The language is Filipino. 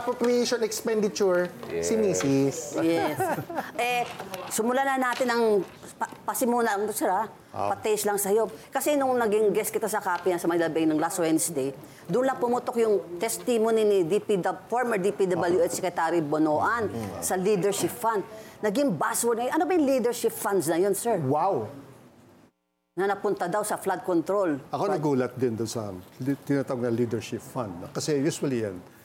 appropriation expenditure, si Mrs. Yes. Sumulan na natin ang pasimuna, pa-taste lang sa'yo. Kasi nung naging guest kita sa Kapihan sa Manila Bay ng last Wednesday, doon lang pumutok yung testimony ni former DPWH Secretary Bonoan sa Leadership Fund. Naging buzzword na yun. Ano ba yung leadership funds na yun, sir? Wow! Na napunta daw sa flood control. Ako nagulat din doon sa tinatawag na leadership fund. Kasi usually yan,